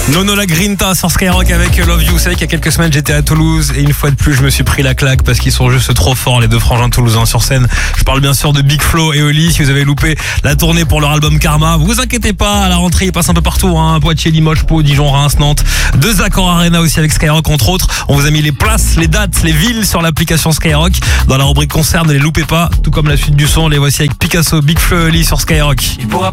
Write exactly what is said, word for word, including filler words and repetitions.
Nono la Grinta sur Skyrock avec Love You. Vous savez qu'il y a quelques semaines j'étais à Toulouse et une fois de plus je me suis pris la claque parce qu'ils sont juste trop forts les deux frangins toulousains sur scène. Je parle bien sûr de Big Flo et Oli. Si vous avez loupé la tournée pour leur album Karma, vous inquiétez pas, à la rentrée ils passent un peu partout, hein. Poitiers, Limoges, Pau, Dijon, Reims, Nantes, deux Accor Arena aussi avec Skyrock entre autres. On vous a mis les places, les dates, les villes sur l'application Skyrock dans la rubrique concert, ne les loupez pas, tout comme la suite du son. Les voici avec Picasso, Big Flo et Oli sur Skyrock.